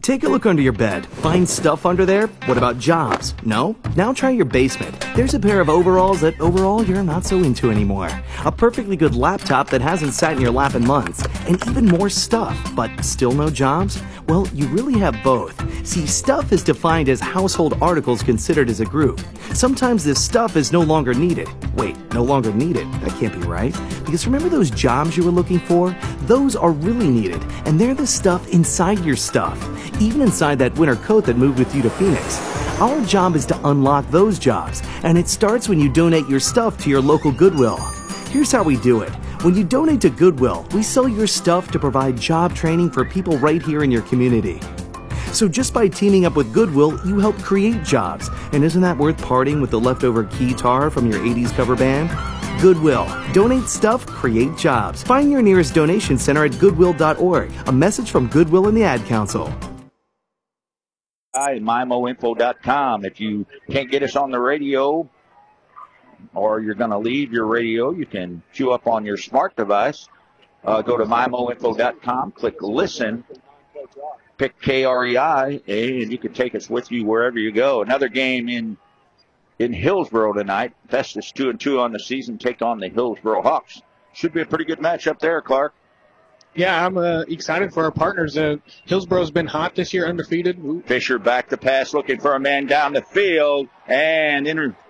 Take a look under your bed. Find stuff under there? What about jobs? No? Now try your basement. There's a pair of overalls that overall you're not so into anymore. A perfectly good laptop that hasn't sat in your lap in months. And even more stuff, but still no jobs? Well, you really have both. See, stuff is defined as household articles considered as a group. Sometimes this stuff is no longer needed. Wait, no longer needed? That can't be right. Because remember those jobs you were looking for? Those are really needed, and they're the stuff inside your stuff. Even inside that winter coat that moved with you to Phoenix. Our job is to unlock those jobs, and it starts when you donate your stuff to your local Goodwill. Here's how we do it. When you donate to Goodwill, we sell your stuff to provide job training for people right here in your community. So just by teaming up with Goodwill, you help create jobs. And isn't that worth parting with the leftover guitar from your 80s cover band? Goodwill. Donate stuff, create jobs. Find your nearest donation center at goodwill.org. A message from Goodwill and the Ad Council. Hi, MIMOinfo.com. If you can't get us on the radio or you're going to leave your radio, you can queue up on your smart device. Go to MIMOinfo.com, click listen, pick KREI, and you can take us with you wherever you go. Another game in Hillsboro tonight. Festus 2-2 on the season, take on the Hillsboro Hawks. Should be a pretty good match up there, Clark. Yeah, I'm excited for our partners. Hillsboro's been hot this year, undefeated. Ooh. Fisher back to pass, looking for a man down the field, and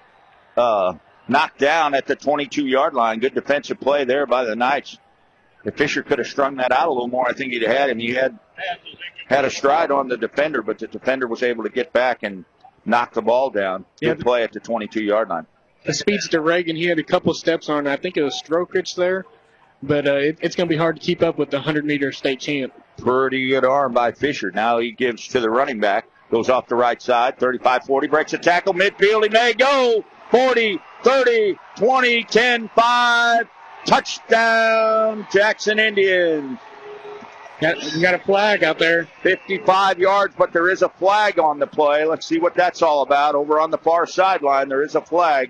knocked down at the 22-yard line. Good defensive play there by the Knights. If Fisher could have strung that out a little more, I think he'd have had him. He had a stride on the defender, but the defender was able to get back and knock the ball down. Good play at the 22-yard line. The speedster Reagan, he had a couple steps on, I think it was Strokich there. But it's going to be hard to keep up with the 100-meter state champ. Pretty good arm by Fisher. Now he gives to the running back. Goes off the right side. 35-40. Breaks a tackle. Midfield. He may go. 40, 30, 20, 10, 5. Touchdown, Jackson Indians. You got a flag out there. 55 yards, but there is a flag on the play. Let's see what that's all about. Over on the far sideline, there is a flag.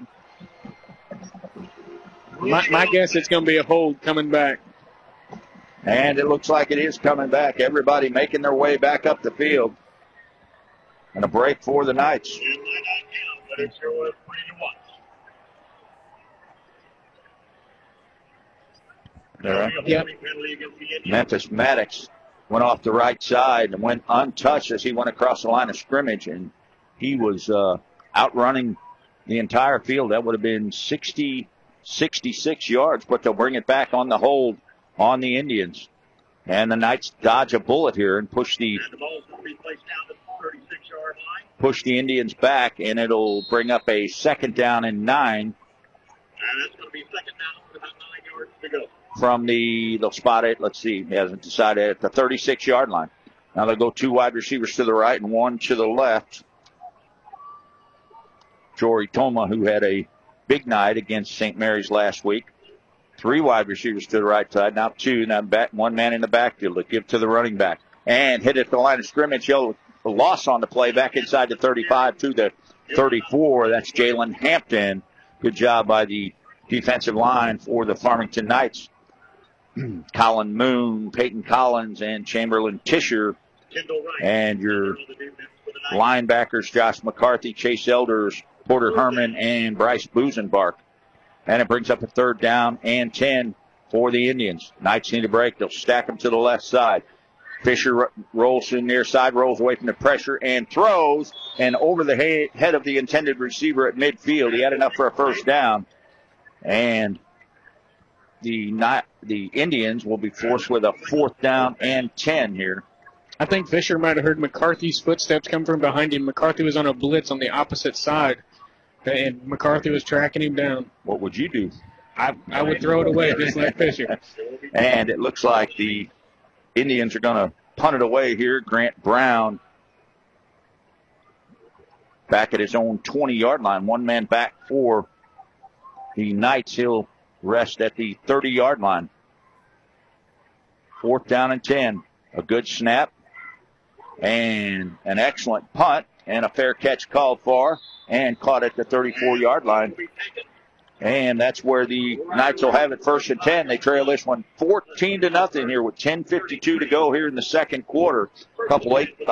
My guess it's going to be a hold coming back. And it looks like it is coming back. Everybody making their way back up the field. And a break for the Knights. Yep. Memphis Maddox went off the right side and went untouched as he went across the line of scrimmage. And he was outrunning the entire field. That would have been 66 yards, but they'll bring it back on the hold on the Indians. And the Knights dodge a bullet here and push the Indians back, and it'll bring up a 2nd down and 9. And that's going to be 2nd down with about 9 yards to go. From they'll spot it, let's see, he hasn't decided, at the 36-yard line. Now they'll go 2 wide receivers to the right and 1 to the left. Jory Toma, who had a big night against St. Mary's last week. 3 wide receivers to the right side. Now 2. Now 1 man in the backfield to give to the running back. And hit at the line of scrimmage. A loss on the play back inside the 35 to the 34. That's Jalen Hampton. Good job by the defensive line for the Farmington Knights. Colin Moon, Peyton Collins, and Chamberlain Tisher. And your linebackers, Josh McCarthy, Chase Elders, Porter Herman, and Bryce Busenbark. And it brings up a 3rd down and 10 for the Indians. Knights need a break. They'll stack them to the left side. Fisher rolls to the near side, rolls away from the pressure, and throws. And over the head of the intended receiver at midfield. He had enough for a 1st down. And the Indians will be forced with a 4th down and 10 here. I think Fisher might have heard McCarthy's footsteps come from behind him. McCarthy was on a blitz on the opposite side, and McCarthy was tracking him down. What would you do? I would throw it away just like Fisher. And it looks like the Indians are going to punt it away here. Grant Brown back at his own 20-yard line. 1 man back for the Knights. He'll rest at the 30-yard line. 4th down and 10. A good snap and an excellent punt and a fair catch called for and caught at the 34-yard line. And that's where the Knights will have it 1st and 10. They trail this one 14-0 here with 10:52 to go here in the 2nd quarter. A couple